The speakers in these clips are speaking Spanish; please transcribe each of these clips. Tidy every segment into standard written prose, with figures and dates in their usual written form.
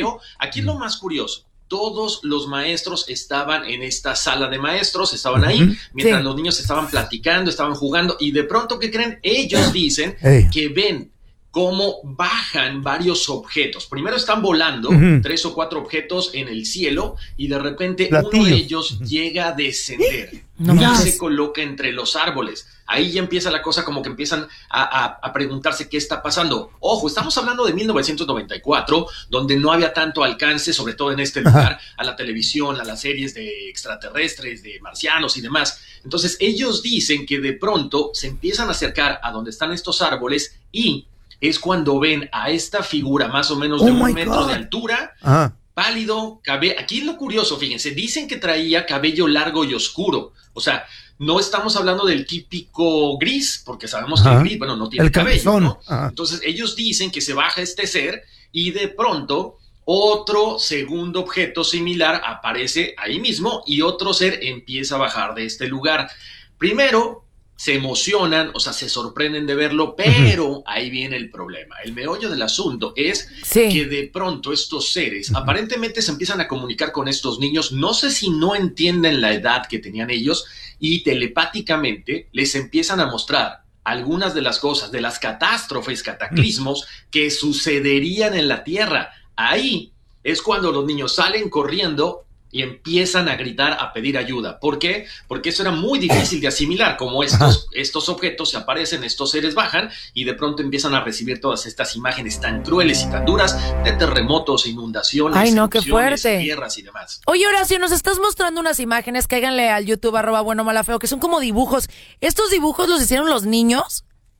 Pero aquí es lo más curioso. Todos los maestros estaban en esta sala de maestros, estaban ahí, mientras los niños estaban platicando, estaban jugando, y de pronto, ¿qué creen? Ellos dicen que ven cómo bajan varios objetos. Primero están volando 3 o 4 objetos en el cielo, y de repente uno de ellos llega a descender y se coloca entre los árboles. Ahí ya empieza la cosa, como que empiezan a preguntarse qué está pasando. Ojo, estamos hablando de 1994, donde no había tanto alcance, sobre todo en este lugar, a la televisión, a las series de extraterrestres, de marcianos y demás. Entonces ellos dicen que de pronto se empiezan a acercar a donde están estos árboles, y es cuando ven a esta figura más o menos de 1 metro de altura, pálido, aquí es lo curioso, fíjense, dicen que traía cabello largo y oscuro. O sea, no estamos hablando del típico gris, porque sabemos que el gris, bueno, no tiene cabello, ¿no? Entonces ellos dicen que se baja este ser, y de pronto otro segundo objeto similar aparece ahí mismo, y otro ser empieza a bajar de este lugar. Primero se emocionan, o sea, se sorprenden de verlo, pero ahí viene el problema. El meollo del asunto es que de pronto estos seres aparentemente se empiezan a comunicar con estos niños. No sé si no entienden la edad que tenían ellos, y telepáticamente les empiezan a mostrar algunas de las cosas, de las catástrofes, cataclismos que sucederían en la Tierra. Ahí es cuando los niños salen corriendo y empiezan a gritar, a pedir ayuda. ¿Por qué? Porque eso era muy difícil de asimilar, como estos objetos se aparecen, estos seres bajan, y de pronto empiezan a recibir todas estas imágenes tan crueles y tan duras de terremotos, inundaciones, ay, no, qué fuerte, guerras y demás. Oye, Horacio, nos estás mostrando unas imágenes, cáiganle al YouTube, @buenomalafeo, que son como dibujos. ¿Estos dibujos los hicieron los niños?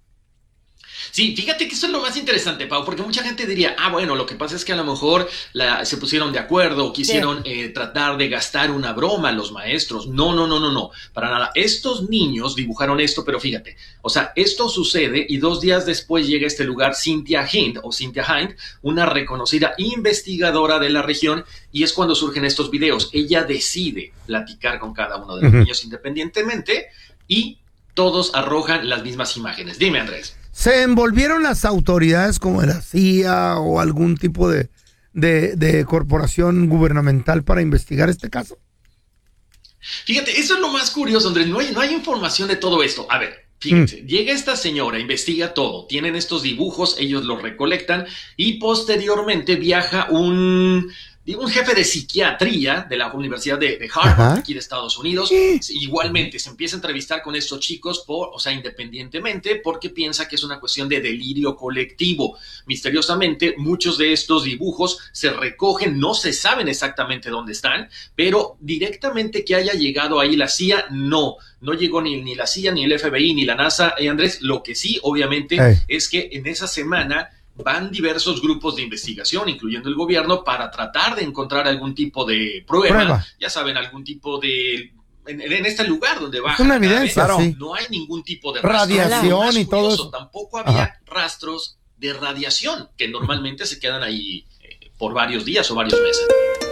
Sí, fíjate que eso es lo más interesante, Pau, porque mucha gente diría, bueno, lo que pasa es que a lo mejor se pusieron de acuerdo o quisieron tratar de gastar una broma a los maestros. No, para nada. Estos niños dibujaron esto, pero fíjate, o sea, esto sucede y 2 días después llega a este lugar Cynthia Hind, una reconocida investigadora de la región, y es cuando surgen estos videos. Ella decide platicar con cada uno de los niños independientemente, y todos arrojan las mismas imágenes. Dime, Andrés. ¿Se envolvieron las autoridades como la CIA o algún tipo de corporación gubernamental para investigar este caso? Fíjate, eso es lo más curioso, Andrés. No hay información de todo esto. A ver, fíjense, llega esta señora, investiga todo, tienen estos dibujos, ellos los recolectan, y posteriormente viaja un jefe de psiquiatría de la Universidad de Harvard, aquí de Estados Unidos. Igualmente se empieza a entrevistar con estos chicos, independientemente, porque piensa que es una cuestión de delirio colectivo. Misteriosamente, muchos de estos dibujos se recogen, no se saben exactamente dónde están, pero directamente que haya llegado ahí la CIA, no llegó ni la CIA, ni el FBI, ni la NASA, Andrés. Lo que sí, obviamente, es que en esa semana van diversos grupos de investigación, incluyendo el gobierno, para tratar de encontrar algún tipo de prueba. Ya saben, algún tipo de... En este lugar donde baja una evidencia, no hay ningún tipo de radiación y todo eso. Tampoco había rastros de radiación, que normalmente se quedan ahí por varios días o varios meses.